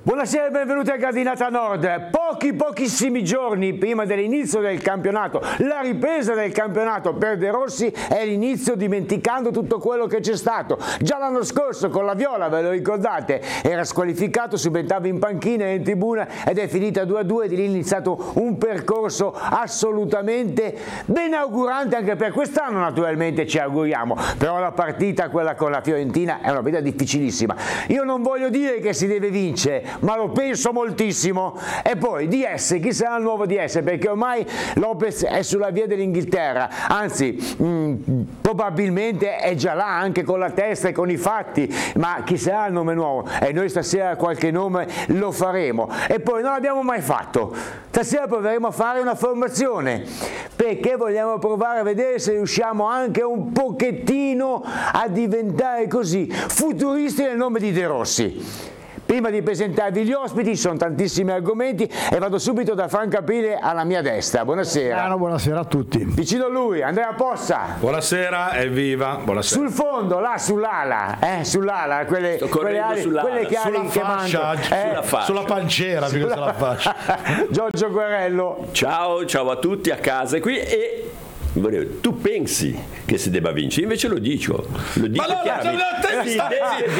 Buonasera e benvenuti a Gradinata Nord. Pochissimi giorni prima dell'inizio del campionato, la ripresa del campionato per De Rossi è l'inizio, dimenticando tutto quello che c'è stato. Già l'anno scorso con la Viola, ve lo ricordate, era squalificato, subentrava in panchina e in tribuna ed è finita 2-2, di lì è iniziato un percorso assolutamente benaugurante anche per quest'anno, naturalmente ci auguriamo, però la partita, quella con la Fiorentina, è una partita difficilissima. Io non voglio dire che si deve vincere, ma lo penso moltissimo. E poi DS, chi sarà il nuovo DS? Perché ormai Lopez è sulla via dell'Inghilterra, anzi probabilmente è già là anche con la testa e con i fatti, ma chi sarà il nome nuovo? E noi stasera qualche nome lo faremo. E poi non l'abbiamo mai fatto, stasera proveremo a fare una formazione, perché vogliamo provare a vedere se riusciamo anche un pochettino a diventare così futuristi nel nome di De Rossi. Prima di presentarvi gli ospiti, ci sono tantissimi argomenti e vado subito da Franco Aprile alla mia destra. Buonasera. Buonasera a tutti. Vicino a lui, Andrea Possa. Buonasera, evviva. Buonasera. Sul fondo, là sull'ala, quelle ali, quelle che sulla ali fascia, sulla panciera, più che sulla fascia. Giorgio Guerello. Ciao a tutti a casa qui e tu pensi che si debba vincere, invece lo dico chiaramente, si deve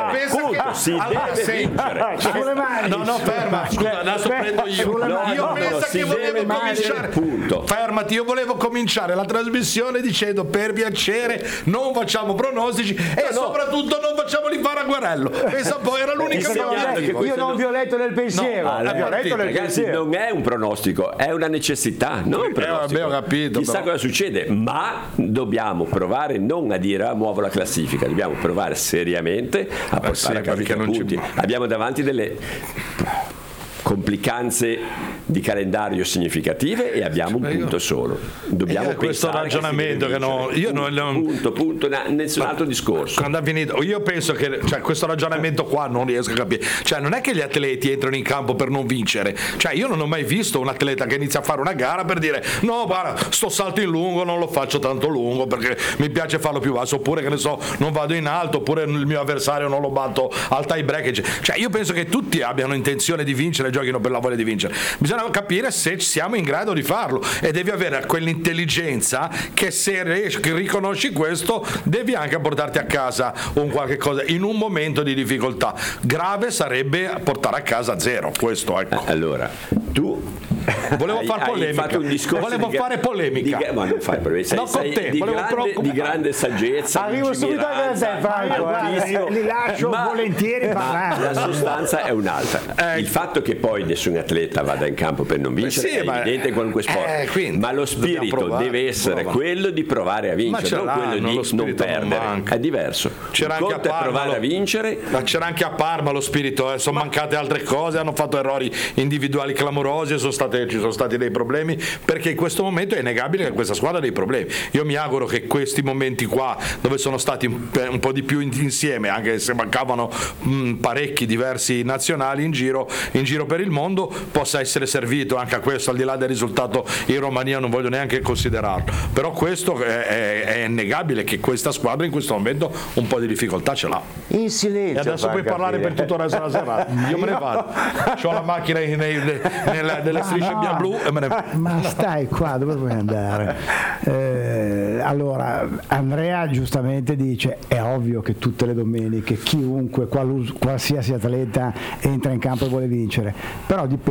vincere. No, ferma, scusa, adesso prendo io. Io penso che volevo cominciare. Fermati, io volevo cominciare la trasmissione dicendo per piacere non facciamo pronostici e soprattutto non facciamoli fare a Guerello. Pensa poi, era l'unica cosa. Io non vi ho letto nel pensiero. Ragazzi, non è un pronostico, è una necessità, non un pronostico. Ho capito. Chissà cosa succede, ma dobbiamo provare non a dire muovo la classifica, dobbiamo provare seriamente a portare a casa i punti. Abbiamo davanti delle complicanze di calendario significative e abbiamo un punto solo. Dobbiamo questo ragionamento che punto, nessun altro discorso. Quando ha finito, io penso che questo ragionamento qua non riesco a capire. Non è che gli atleti entrano in campo per non vincere. Io non ho mai visto un atleta che inizia a fare una gara per dire no, guarda, sto salto in lungo non lo faccio tanto lungo perché mi piace farlo più basso, oppure che ne so, non vado in alto, oppure il mio avversario non lo batto al tie break. Io penso che tutti abbiano intenzione di vincere, giochino per la voglia di vincere. Bisogna capire se siamo in grado di farlo e devi avere quell'intelligenza che se riconosci questo devi anche portarti a casa un qualche cosa in un momento di difficoltà. Grave sarebbe portare a casa 0, questo ecco. Allora, tu volevo fare polemica. Volevo fare polemica. Ma non fai polemica. Di grande saggezza. Arrivo subito a te, Franco. Li lascio volentieri parlare. La sostanza è un'altra. Il fatto che poi nessun atleta vada in campo per non vincere è evidente in qualunque sport. Ma lo spirito deve essere quello di provare a vincere, non quello di non perdere. È diverso. C'era anche a Parma provare a vincere. C'era anche a Parma lo spirito. Sono mancate altre cose, hanno fatto errori individuali clamorosi e ci sono stati dei problemi, perché in questo momento è innegabile che questa squadra ha dei problemi. Io mi auguro che questi momenti qua dove sono stati un po' di più insieme, anche se mancavano parecchi diversi nazionali in giro per il mondo, possa essere servito anche a questo, al di là del risultato in Romania non voglio neanche considerarlo, però questo è innegabile che questa squadra in questo momento un po' di difficoltà ce l'ha. In silenzio. E adesso puoi parlare per tutto il resto della serata. Io me ne vado. C'ho la macchina nelle strisce blu e me ne vado. Ma stai qua, dove vuoi andare? Allora, Andrea giustamente dice è ovvio che tutte le domeniche chiunque, qualsiasi atleta entra in campo e vuole vincere, però dipende